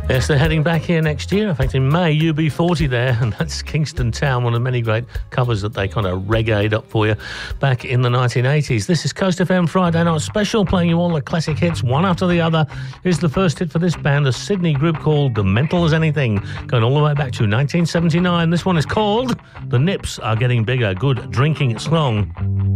Yes, they're heading back here next year. In fact, in May, UB40 there, and that's Kingston Town, one of the many great covers that they kind of reggae'd up for you back in the 1980s. This is Coast FM Friday Night Special, playing you all the classic hits, one after the other. Here's the first hit for this band, a Sydney group called The Mental as Anything, going all the way back to 1979. This one is called The Nips Are Getting Bigger. Good drinking song.